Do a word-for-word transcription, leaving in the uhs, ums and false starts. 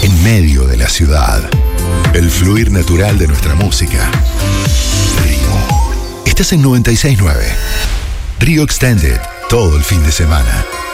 en medio de la ciudad. El fluir natural de nuestra música. Río. Estás en noventa y seis punto nueve. Río Extended, todo el fin de semana.